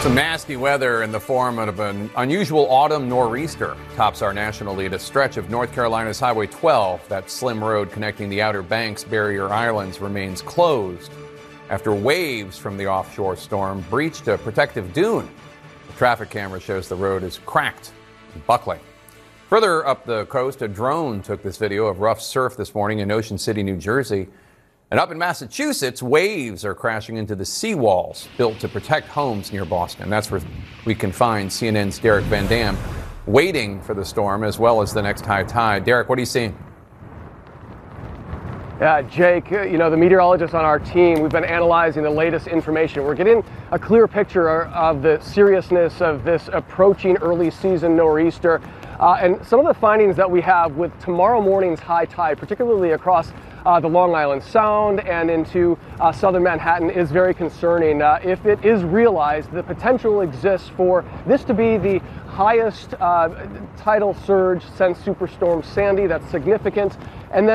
Some nasty weather in the form of an unusual autumn nor'easter tops our national lead. A stretch of North Carolina's Highway 12, that slim road connecting the Outer Banks barrier islands, remains closed after waves from the offshore storm breached a protective dune. The traffic camera shows the road is cracked and buckling. Further up the coast, a drone took this video of rough surf this morning in Ocean City, New Jersey. And up in Massachusetts, waves are crashing into the seawalls built to protect homes near Boston. That's where we can find CNN's Derek Van Dam waiting for the storm as well as the next high tide. Derek, what are you seeing? Yeah, Jake, the meteorologists on our team, we've been analyzing the latest information. We're getting a clear picture of the seriousness of this approaching early season nor'easter. And some of the findings that we have with tomorrow morning's high tide, particularly across the Long Island Sound and into southern Manhattan, is very concerning. If it is realized, the potential exists for this to be the highest tidal surge since Superstorm Sandy. That's significant. And then